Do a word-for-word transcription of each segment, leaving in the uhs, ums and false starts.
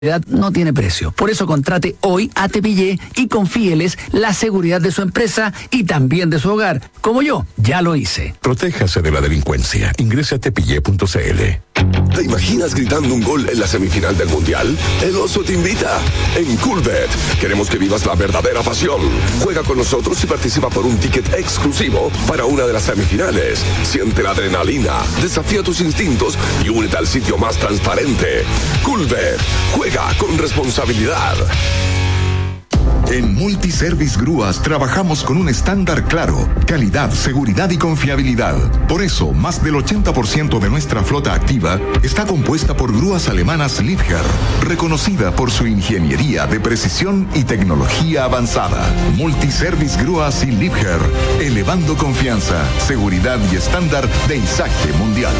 No tiene precio. Por eso contrate hoy a Tepillé y confíeles la seguridad de su empresa y también de su hogar. Como yo, ya lo hice. Protéjase de la delincuencia. Ingrese a tepillé punto c l. ¿Te imaginas gritando un gol en la semifinal del Mundial? El Oso te invita. En Coolbet queremos que vivas la verdadera pasión. Juega con nosotros y participa por un ticket exclusivo para una de las semifinales. Siente la adrenalina, desafía tus instintos y únete al sitio más transparente. Coolbet. Juega con responsabilidad. En Multiservice Grúas trabajamos con un estándar claro, calidad, seguridad y confiabilidad. Por eso, más del ochenta por ciento de nuestra flota activa está compuesta por grúas alemanas Liebherr, reconocida por su ingeniería de precisión y tecnología avanzada. Multiservice Grúas y Liebherr, elevando confianza, seguridad y estándar de izaje mundial.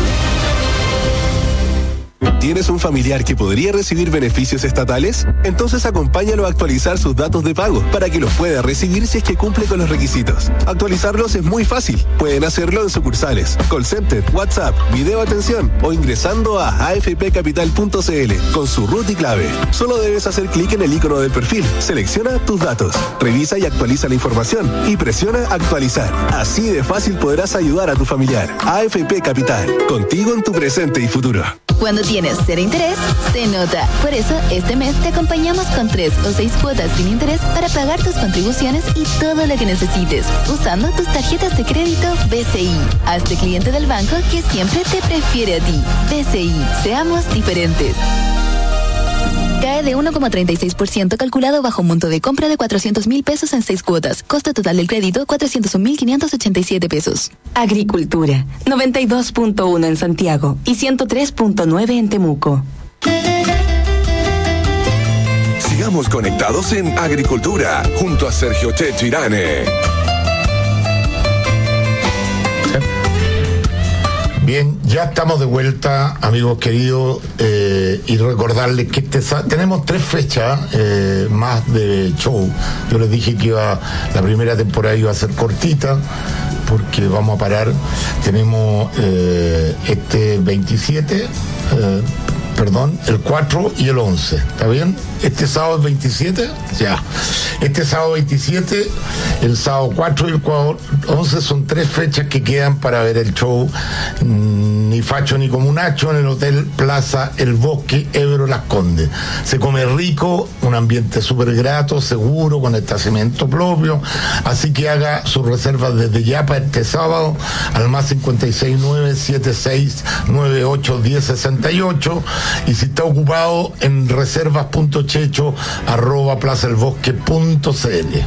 ¿Tienes un familiar que podría recibir beneficios estatales? Entonces acompáñalo a actualizar sus datos de pago para que los pueda recibir si es que cumple con los requisitos. Actualizarlos es muy fácil. Pueden hacerlo en sucursales, call center, WhatsApp, video atención o ingresando a a f p capital punto c l con su root y clave. Solo debes hacer clic en el icono del perfil, selecciona tus datos, revisa y actualiza la información y presiona actualizar. Así de fácil podrás ayudar a tu familiar. A F P Capital, contigo en tu presente y futuro. Cuando tienes cero interés, se nota. Por eso, este mes te acompañamos con tres o seis cuotas sin interés para pagar tus contribuciones y todo lo que necesites, usando tus tarjetas de crédito B C I. Hazte cliente del banco que siempre te prefiere a ti. B C I, seamos diferentes. Cae de uno coma treinta y seis por ciento calculado bajo monto de compra de cuatrocientos mil pesos en seis cuotas. Costo total del crédito, cuatrocientos un mil quinientos ochenta y siete pesos. Agricultura, noventa y dos punto uno en Santiago y ciento tres punto nueve en Temuco. Sigamos conectados en Agricultura, junto a Sergio Checho Irane. Bien, ya estamos de vuelta, amigos queridos, eh, y recordarles que este, tenemos tres fechas eh, más de show. Yo les dije que iba la primera temporada iba a ser cortita, porque vamos a parar. Tenemos eh, este veintisiete, eh, perdón, el cuatro y el once, ¿está bien? Este sábado es veintisiete, ya. Este sábado veintisiete, el sábado cuatro y el once son tres fechas que quedan para ver el show mmm, Ni Facho ni Comunacho en el Hotel Plaza El Bosque, Ebro Las Condes. Se come rico, un ambiente súper grato, seguro, con estacionamiento propio, así que haga sus reservas desde ya para este sábado al más cincuenta y seis nueve siete seis nueve ocho diez sesenta y ocho, y si está ocupado en reservas punto checho arroba plaza el bosque punto c l.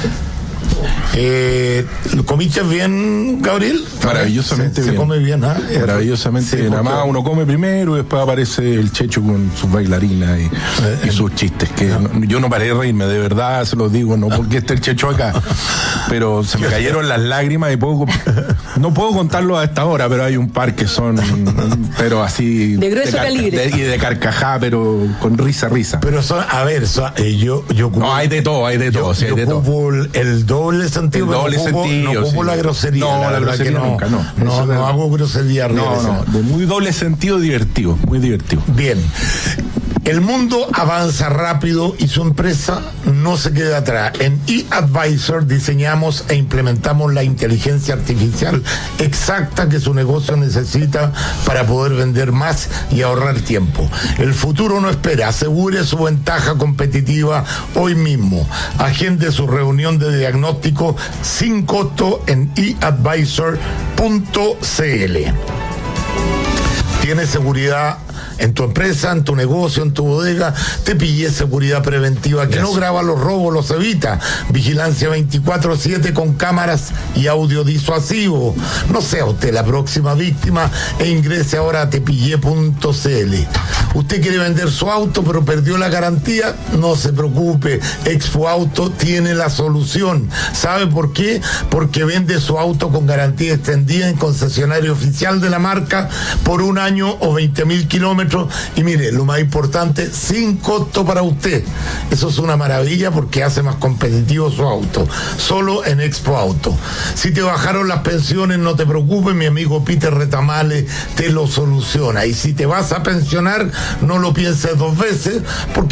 Eh, ¿Comiste bien, Gabriel? Maravillosamente se, bien. Se come bien, ¿ah? ¿eh? Maravillosamente sí, bien. Nada más uno come primero y después aparece el Checho con sus bailarinas y, eh, y sus chistes. Que no. No, yo no paré de reírme, de verdad, se los digo, no porque esté el Checho acá. Pero se me cayeron las lágrimas y puedo, no puedo contarlo a esta hora, pero hay un par que son, pero así. De grueso de car- calibre. De, y de carcajá, pero con risa, risa. Pero son, a ver, son, eh, yo, yo ocupo, no, hay de todo, hay de todo, yo, sí, hay yo de todo. ocupo el, el doble sentido. El doble no ocupo, sentido. No ocupo sí. la grosería. No, la, la grosería que no, nunca, no. No, no, no hago grosería. No, no, de muy doble sentido divertido, muy divertido. Bien. El mundo avanza rápido y su empresa no se queda atrás. En eAdvisor diseñamos e implementamos la inteligencia artificial exacta que su negocio necesita para poder vender más y ahorrar tiempo. El futuro no espera. Asegure su ventaja competitiva hoy mismo. Agende su reunión de diagnóstico sin costo en e advisor punto c l. ¿Tienes seguridad en tu empresa, en tu negocio, en tu bodega? Tepillé Seguridad Preventiva, que yes. no graba los robos, los evita. Vigilancia veinticuatro siete con cámaras y audio disuasivo. No sea usted la próxima víctima e ingrese ahora a tepillé punto c l. ¿Usted quiere vender su auto pero perdió la garantía? No se preocupe, Expo Auto tiene la solución. ¿Sabe por qué? Porque vende su auto con garantía extendida en concesionario oficial de la marca por un año o veinte mil kilómetros kilómetros y mire, lo más importante, sin costo para usted. Eso es una maravilla porque hace más competitivo su auto. Solo en Expo Auto. Si te bajaron las pensiones, no te preocupes, mi amigo Peter Retamales te lo soluciona. Y si te vas a pensionar, no lo pienses dos veces porque